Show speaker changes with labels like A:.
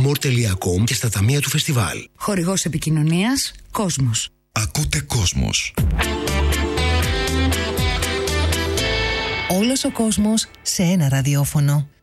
A: more.com και στα ταμεία του φεστιβάλ.
B: Χορηγός επικοινωνίας Κόσμος.
C: Ακούτε Κόσμος.
D: Όλος ο κόσμος σε ένα ραδιόφωνο.